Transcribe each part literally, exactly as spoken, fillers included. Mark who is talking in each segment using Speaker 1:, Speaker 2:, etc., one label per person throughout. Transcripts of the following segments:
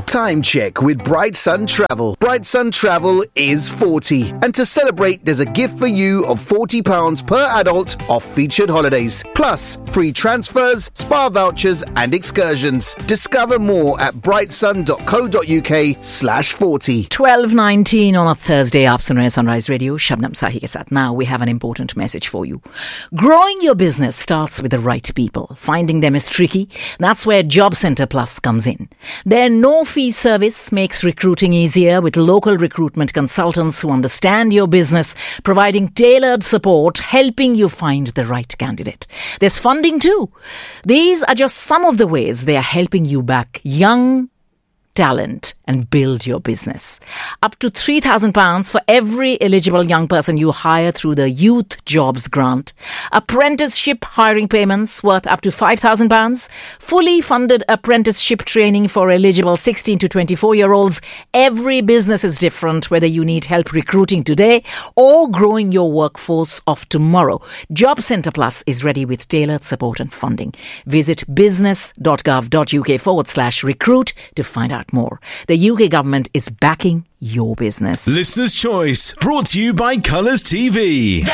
Speaker 1: Time check with Bright Sun Travel. Bright Sun Travel is forty. And to celebrate, there's a gift for you of forty pounds per adult off featured holidays. Plus, free transfers, spa vouchers and excursions. Discover more at brightsun.co.uk slash 40.
Speaker 2: twelve nineteen on a Thursday. Aap sun rahe hain Sunrise Radio, Shabnam Sahi ke saath. Now we have an important message for you. Growing your business starts with the right people. Finding them is tricky. That's where Job Centre Plus comes in. Their no-fee service makes recruiting easier with local recruitment consultants who understand your business, providing tailored support, helping you find the right candidate. There's funding too. These are just some of the ways they are helping you back young talent and build your business. Up to three thousand pounds for every eligible young person you hire through the Youth Jobs Grant. Apprenticeship hiring payments worth up to five thousand pounds. Fully funded apprenticeship training for eligible sixteen to twenty-four year olds. Every business is different, whether you need help recruiting today or growing your workforce of tomorrow. Job Centre Plus is ready with tailored support and funding. Visit business.gov.uk forward slash recruit to find out more. The U K government is backing your business.
Speaker 3: Listener's Choice, brought to you by Colours T V.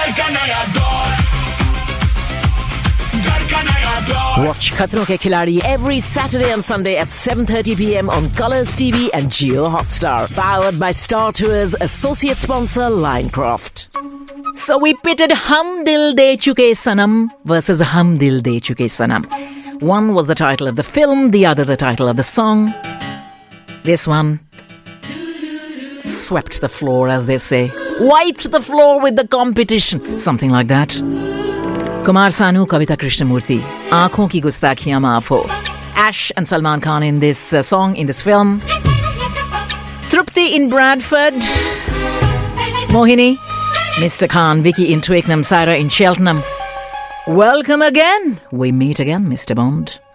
Speaker 2: Watch Khatron Ke Khiladi every Saturday and Sunday at seven thirty p.m. on Colours T V and Jio Hotstar. Powered by Star Tours, associate sponsor Linecroft. So we pitted Hum Dil De Chuke Sanam versus Hum Dil De Chuke Sanam. One was the title of the film, the other the title of the song. This one swept the floor, as they say. Wiped the floor with the competition. Something like that. Kumar Sanu, Kavita Krishnamurthy. Aankhon ki gustaakhiyan maaf ho. Ash and Salman Khan in this uh, song, in this film. Trupti in Bradford. Mohini. Mister Khan, Vicky in Twickenham, Saira in Cheltenham. Welcome again. We meet again, Mister Bond.